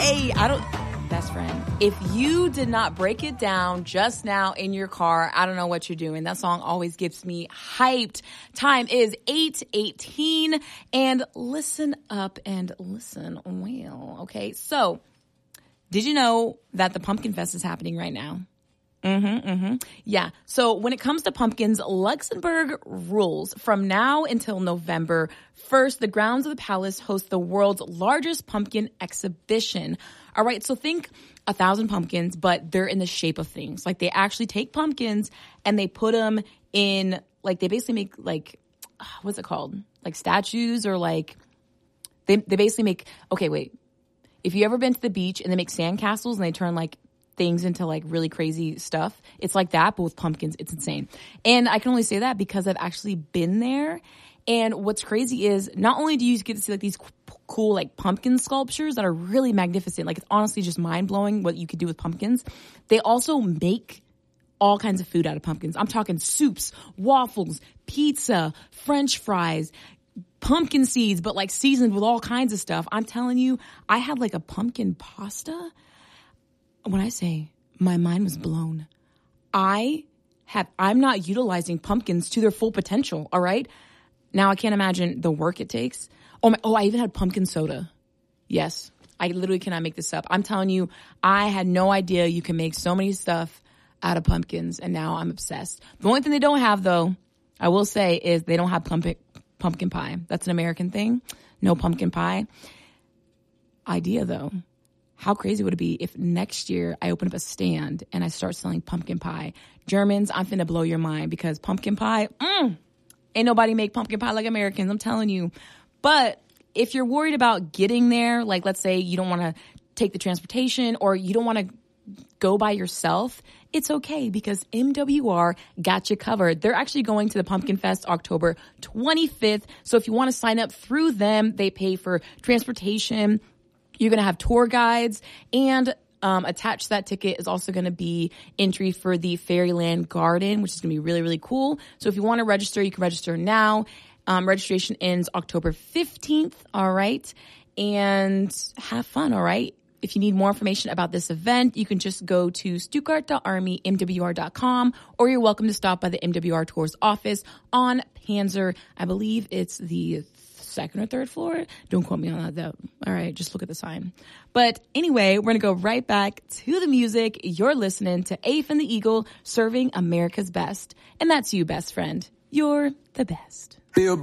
Hey, best friend, if you did not break it down just now in your car, I don't know what you're doing. That song always gets me hyped. Time is 8:18, and listen up and listen well, okay? So, did you know that the Pumpkin Fest is happening right now? Yeah. So when it comes to pumpkins, Luxembourg rules. From now until November 1st, the grounds of the palace host the world's largest pumpkin exhibition. All right. So think 1,000 pumpkins, but they're in the shape of things. Like they actually take pumpkins and they put them in, like they basically make like, what's it called? Like statues or like, they basically make, okay, wait. If you ever been to the beach and they make sandcastles and they turn like things into like really crazy stuff. It's like that, but with pumpkins. It's insane. And I can only say that because I've actually been there. And what's crazy is not only do you get to see like these cool like pumpkin sculptures that are really magnificent, like it's honestly just mind blowing what you could do with pumpkins. They also make all kinds of food out of pumpkins. I'm talking soups, waffles, pizza, French fries, pumpkin seeds, but like seasoned with all kinds of stuff. I'm telling you, I had like a pumpkin pasta. When I say my mind was blown, I'm not utilizing pumpkins to their full potential. All right. Now I can't imagine the work it takes. I even had pumpkin soda. Yes. I literally cannot make this up. I'm telling you, I had no idea you can make so many stuff out of pumpkins. And now I'm obsessed. The only thing they don't have though, I will say, is they don't have pumpkin pie. That's an American thing. No pumpkin pie. Idea though. How crazy would it be if next year I open up a stand and I start selling pumpkin pie? Germans, I'm finna blow your mind because pumpkin pie, ain't nobody make pumpkin pie like Americans, I'm telling you. But if you're worried about getting there, like let's say you don't want to take the transportation or you don't want to go by yourself, it's okay because MWR got you covered. They're actually going to the Pumpkin Fest October 25th. So if you want to sign up through them, they pay for transportation. You're going to have tour guides, and attached to that ticket is also going to be entry for the Fairyland Garden, which is going to be really, really cool. So if you want to register, you can register now. Registration ends October 15th, all right? And have fun, all right? If you need more information about this event, you can just go to stuttgart.armymwr.com, or you're welcome to stop by the MWR Tours office on Panzer. I believe it's the second or third floor. Don't quote me on that though. All right, just look at the sign. But anyway, we're going to go right back to the music. You're listening to Afe and the Eagle, serving America's best. And that's you, best friend. You're the best.